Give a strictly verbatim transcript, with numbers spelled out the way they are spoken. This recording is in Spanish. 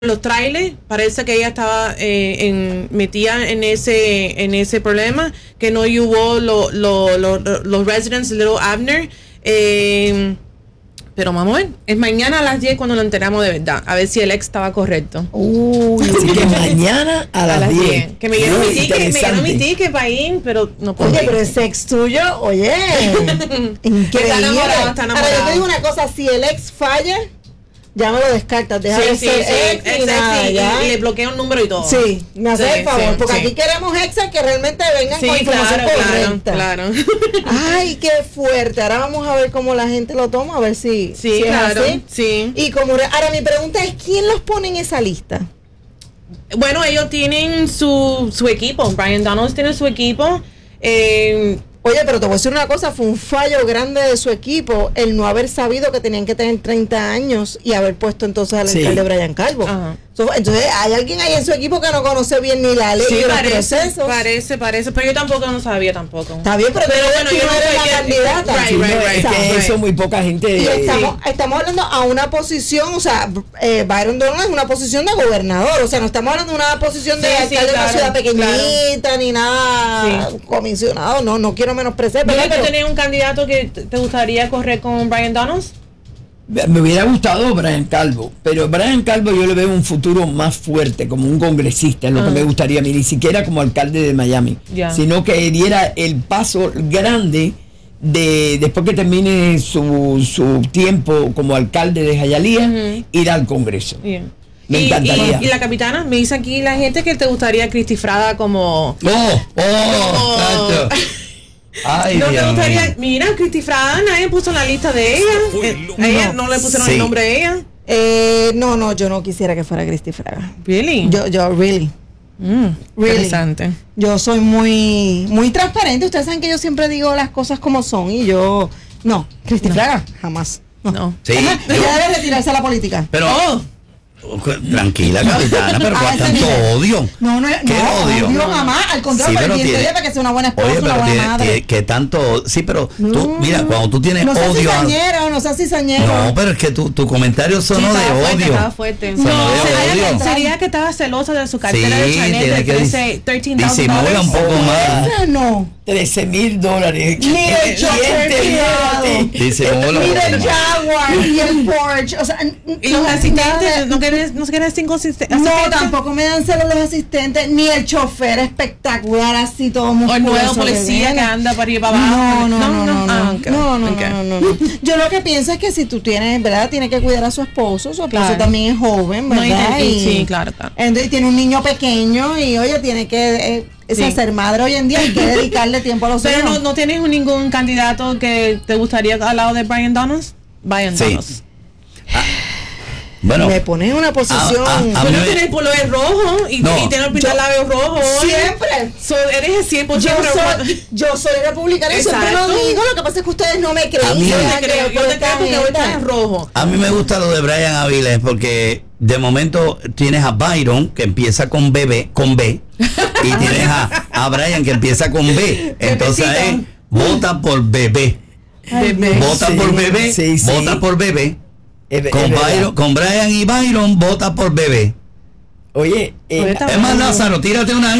los trailers, parece que ella estaba eh, en, metida en ese en ese problema, que no hubo lo, lo, lo, los residents de Little Abner. Eh, pero vamos a ver, es mañana a las diez cuando lo enteramos de verdad, a ver si el ex estaba correcto. Uy, así que mañana a las diez. Que me dieron mi ticket, me dieron mi ticket para ir, pero no puedo. Oye, pero el ex tuyo, oye, increíble. Está enamorado, está enamorado. Ahora, yo te digo una cosa, si el ex falla, ya me lo descartas, deja sí, de sí, ser sí, ex, ex, y, nada, ex, ya. y, y le bloquea un número y todo. Sí, me hace sí, el favor, sí, porque sí. aquí queremos exas que realmente vengan sí, con información claro, correcta. claro, claro. Ay, qué fuerte. Ahora vamos a ver cómo la gente lo toma, a ver si, Sí, si claro, es así. sí. Y como re- ahora mi pregunta es, ¿quién los pone en esa lista? Bueno, ellos tienen su, su equipo. Brian Donalds tiene su equipo. Eh, Oye, pero te voy a decir una cosa, fue un fallo grande de su equipo el no haber sabido que tenían que tener treinta años y haber puesto entonces al Sí. alcalde Brian Calvo. Ajá. So, entonces hay alguien ahí en su equipo que no conoce bien ni la ley sí, ni los parece, procesos. parece, parece. Pero yo tampoco no sabía tampoco. Está bien, pero, Pero tú bueno, tú yo no eres soy la que- candidata. right, Sí, no, right, es right, que right. eso muy poca gente. Y eh, estamos, estamos hablando a una posición, o sea, eh, Byron Donald es una posición de gobernador, o sea, no estamos hablando de una posición de Sí, sí, alcalde de una claro, ciudad pequeñita, ni nada Sí. comisionado, no, no quiero menospreciar, ¿Tú ¿verdad? que Pero- tenías un candidato que te te gustaría correr con Brian Donalds? Me hubiera gustado Brian Calvo, pero Brian Calvo yo le veo un futuro más fuerte como un congresista, es lo Ah. que me gustaría a mí, ni siquiera como alcalde de Miami, Ya. sino que diera el paso grande de después que termine su, su tiempo como alcalde de Hialeah, Ujú. ir al Congreso. Bien. Me y, encantaría. Y, y la capitana, me dice aquí la gente que te gustaría Cristi Frada como... ¡Oh! ¡Oh! Oh. Tacho. Ay, no te Dios gustaría, mío. mira, Cristi Frada, nadie puso en la lista de ella. Eh, a ella no, le pusieron Sí. el nombre de ella. Eh, no, no, yo no quisiera que fuera Cristi Fraga. Really? Yo, yo, really. Mm, Really. Interesante. Yo soy muy, muy transparente. Ustedes saben que yo siempre digo las cosas como son y yo, no, Cristi Fraga, jamás. No. No. Sí, Además, yo- ella debe retirarse a la política. pero Oh, tranquila, capitana, pero A con ese tanto nivel. odio. No, no, ¿Qué no, odio? odio jamás. Al contrario, Sí, pero pero pienso tiene- ella para que sea una buena esposa, Oye, una pero buena tiene, madre. tiene- que tanto, sí, pero tú, No. mira, cuando tú tienes no seas odio, a- cizañero, no seas cizañero. no, pero es que tu, tu comentario sí, sonó estaba de fuerte, odio. estaba fuerte. Sonó No, de sería, odio. que, sería que estaba celosa de su cartera Sí, de Chanel tiene de que trece dis- mil disimula dólares. un poco más. Esa no. trece mil dólares. Ni el chofer privado. Disimula un Mira poco el más. Jaguar y el Porsche. O sea, Y los no, asistentes, nada. ¿no quieres, no quieres cinco asistentes? No, tampoco me dan celos los asistentes, ni el chofer espectacular así todo O musculoso. el nuevo que policía que viene. anda para arriba y para No, abajo. no, no, no, no, Ah, ok, no, no, ok. no, no, no. Yo lo que pienso es que si tú tienes, ¿verdad? Tiene que cuidar a su esposo, su esposo Claro. también es joven, No, y- ¿verdad? y- sí, claro, claro. Entonces tiene un niño pequeño y oye, tiene que, eh, o sea, Sí. ser madre hoy en día hay que dedicarle tiempo a los Pero hijos. no, no tienes ningún candidato que te gustaría al lado de Brian Donalds? Brian Sí. Donalds. Bueno, Me pone en una posición. a- a- a Tú mí no me- tienes el polo rojo y, No. y tienes el pintar labios rojo. oye. Siempre. So, eres el cien por Yo ciento soy, yo soy republicana y siempre lo Exacto. digo, lo que pasa es que ustedes no me creen. A mí- Yo Dejan te creo, que yo te esta creo porque hoy gente- estás rojo. a mí me gusta lo de Brian Aviles porque de momento tienes a Byron que empieza con B, con B y tienes a, a Brian que empieza con B. Entonces Bebecito. es vota por bebé. Bebé. Vota Sí, por bebé, sí, sí. vota por bebé. Es- es Con, verdad. Byron, con Brian y Byron, vota por bebé. Oye, eh, Oye, está Es más, Lázaro, tírate una